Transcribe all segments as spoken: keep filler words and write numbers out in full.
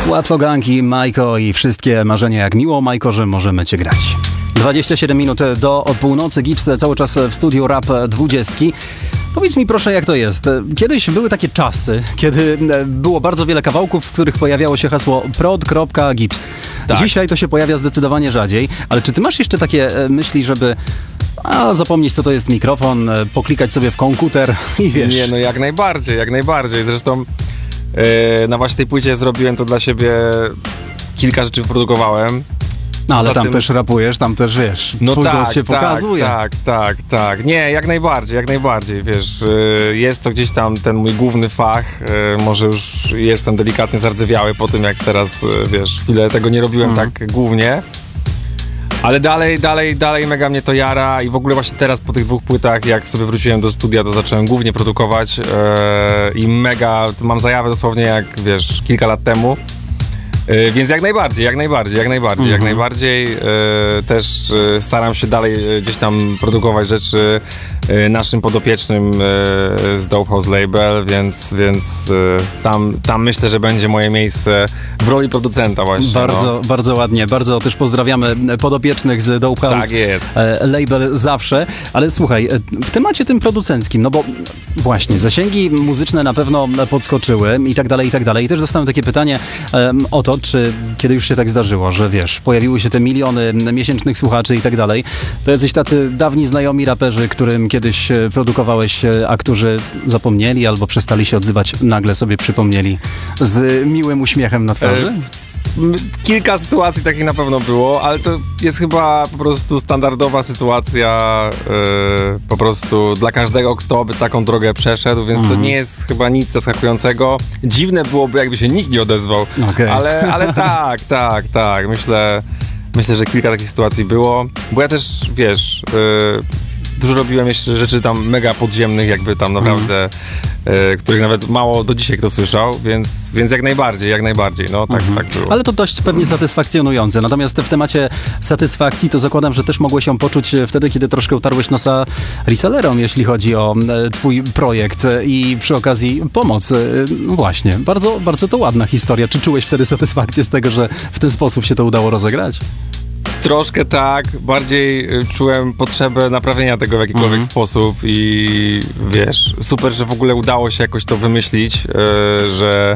Łatwo ganki, Majko i wszystkie marzenia jak miło, Majko, że możemy cię grać. dwadzieścia siedem minut do północy, Gips cały czas w studiu Rap dwudziestki. Powiedz mi proszę, jak to jest. Kiedyś były takie czasy, kiedy było bardzo wiele kawałków, w których pojawiało się hasło prod.gips. Tak. Dzisiaj to się pojawia zdecydowanie rzadziej, ale czy ty masz jeszcze takie myśli, żeby a zapomnieć, co to jest mikrofon, poklikać sobie w komputer i wiesz... Nie, no jak najbardziej, jak najbardziej. Zresztą yy, na właśnie tej płycie zrobiłem to dla siebie, kilka rzeczy wyprodukowałem. No ale Poza tam tym... też rapujesz, tam też wiesz, no twój tak, głos się tak, pokazuje. Tak, tak, tak. Nie, jak najbardziej, jak najbardziej, wiesz, yy, jest to gdzieś tam ten mój główny fach, yy, może już jestem delikatnie zardzewiały po tym, jak teraz, yy, wiesz, chwilę tego nie robiłem mm. tak głównie. Ale dalej, dalej, dalej mega mnie to jara i w ogóle właśnie teraz po tych dwóch płytach, jak sobie wróciłem do studia, to zacząłem głównie produkować yy, i mega, mam zajawę dosłownie jak, wiesz, kilka lat temu. Yy, więc jak najbardziej, jak najbardziej, jak najbardziej, mm-hmm. jak najbardziej yy, też yy, staram się dalej yy, gdzieś tam produkować rzeczy yy, naszym podopiecznym yy, z Dope House Label, więc, więc yy, tam, tam myślę, że będzie moje miejsce w roli producenta właśnie. Bardzo, no. bardzo ładnie, bardzo też pozdrawiamy podopiecznych z Dope House tak jest. Label zawsze, ale słuchaj, w temacie tym producenckim, no bo właśnie, zasięgi muzyczne na pewno podskoczyły i tak dalej, i tak dalej. I też dostałem takie pytanie um, o to, czy kiedy już się tak zdarzyło, że wiesz, pojawiły się te miliony miesięcznych słuchaczy i tak dalej, to jacyś tacy dawni znajomi raperzy, którym kiedyś produkowałeś, a którzy zapomnieli albo przestali się odzywać, nagle sobie przypomnieli z miłym uśmiechem na twarzy? E- Kilka sytuacji takich na pewno było, ale to jest chyba po prostu standardowa sytuacja yy, po prostu dla każdego, kto by taką drogę przeszedł, więc mm. to nie jest chyba nic zaskakującego. Dziwne byłoby, jakby się nikt nie odezwał, okay. ale, ale tak, tak, tak. Myślę, myślę, że kilka takich sytuacji było, bo ja też, wiesz... Yy, Dużo robiłem jeszcze rzeczy tam mega podziemnych, jakby tam naprawdę, mm. y, których nawet mało do dzisiaj kto słyszał, więc, więc jak najbardziej, jak najbardziej, no tak, mm-hmm. tak było. Ale to dość pewnie satysfakcjonujące. Natomiast w temacie satysfakcji to zakładam, że też mogłeś ją poczuć wtedy, kiedy troszkę utarłeś nosa resellerom, jeśli chodzi o e, twój projekt i przy okazji pomoc. E, no właśnie, bardzo, bardzo to ładna historia. Czy czułeś wtedy satysfakcję z tego, że w ten sposób się to udało rozegrać? Troszkę tak, bardziej czułem potrzebę naprawienia tego w jakikolwiek mm-hmm. sposób i wiesz, super, że w ogóle udało się jakoś to wymyślić, yy, że,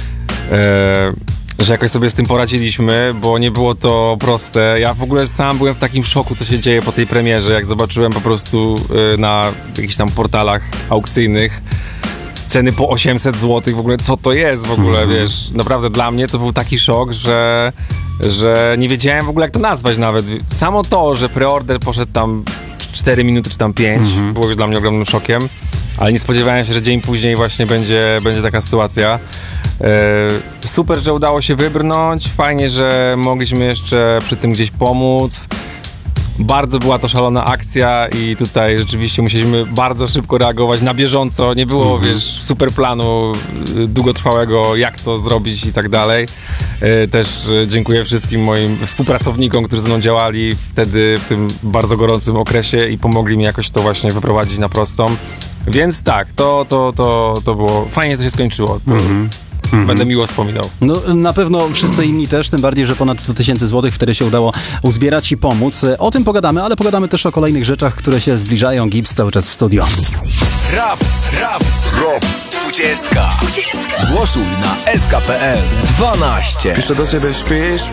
yy, że jakoś sobie z tym poradziliśmy, bo nie było to proste. Ja w ogóle sam byłem w takim szoku, co się dzieje po tej premierze, jak zobaczyłem po prostu yy, na jakichś tam portalach aukcyjnych ceny po osiemset złotych, w ogóle co to jest w ogóle, mm-hmm. wiesz, naprawdę dla mnie to był taki szok, że że nie wiedziałem w ogóle jak to nazwać nawet. Samo to, że preorder poszedł tam cztery minuty czy tam pięć, mm-hmm. było już dla mnie ogromnym szokiem, ale nie spodziewałem się, że dzień później właśnie będzie, będzie taka sytuacja. E, super, że udało się wybrnąć, fajnie, że mogliśmy jeszcze przy tym gdzieś pomóc. Bardzo była to szalona akcja i tutaj rzeczywiście musieliśmy bardzo szybko reagować na bieżąco. Nie było, mm-hmm. wiesz, super planu długotrwałego, jak to zrobić i tak dalej. Też dziękuję wszystkim moim współpracownikom, którzy ze mną działali wtedy w tym bardzo gorącym okresie i pomogli mi jakoś to właśnie wyprowadzić na prostą. Więc tak, to, to, to, to było fajnie, to się skończyło. To mm-hmm. Mm-hmm. Będę miło wspominał. No na pewno wszyscy inni też, tym bardziej, że ponad sto tysięcy złotych wtedy się udało uzbierać i pomóc. O tym pogadamy, ale pogadamy też o kolejnych rzeczach, które się zbliżają. Gips cały czas w studio. Rap, rap, rap, dwudziestka. Głosuj na S K P L dwanaście. Piszę do ciebie, śpisz?